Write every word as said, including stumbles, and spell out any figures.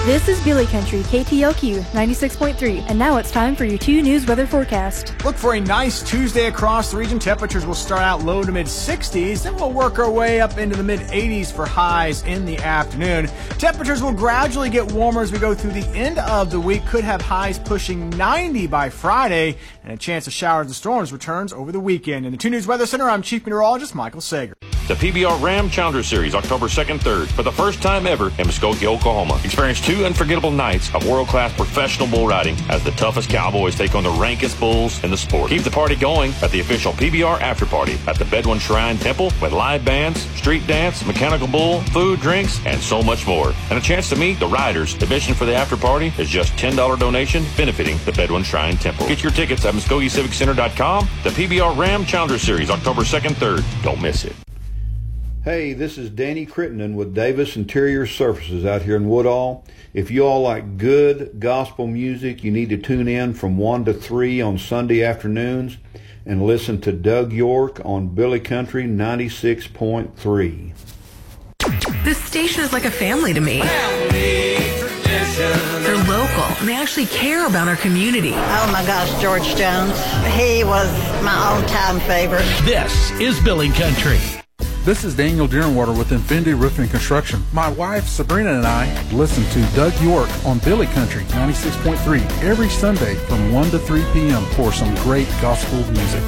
This is Billy Country, K T L Q ninety-six point three, and now it's time for your two News weather forecast. Look for a nice Tuesday across the region. Temperatures will start out low to mid sixties, then we'll work our way up into the mid eighties for highs in the afternoon. Temperatures will gradually get warmer as we go through the end of the week. Could have highs pushing ninety by Friday, and a chance of showers and storms returns over the weekend. In the two News Weather Center, I'm Chief Meteorologist Michael Sager. The P B R Ram Challenger Series, October second, third, for the first time ever in Muskogee, Oklahoma. Experience two unforgettable nights of world-class professional bull riding as the toughest cowboys take on the rankest bulls in the sport. Keep the party going at the official P B R After Party at the Bedouin Shrine Temple with live bands, street dance, mechanical bull, food, drinks, and so much more. And a chance to meet the riders. Admission for the after party is just ten dollars donation benefiting the Bedouin Shrine Temple. Get your tickets at Muskogee Civic Center dot com. The P B R Ram Challenger Series, October second, third. Don't miss it. Hey, this is Danny Crittenden with Davis Interior Surfaces out here in Woodall. If you all like good gospel music, you need to tune in from one to three on Sunday afternoons and listen to Doug York on Billy Country ninety-six point three. This station is like a family to me. Family tradition. They're local, and they actually care about our community. Oh my gosh, George Jones. He was my all-time favorite. This is Billy Country. This is Daniel Deerenwater with Infinity Roofing and Construction. My wife, Sabrina, and I listen to Doug York on Billy Country ninety-six point three every Sunday from one to three p.m. for some great gospel music.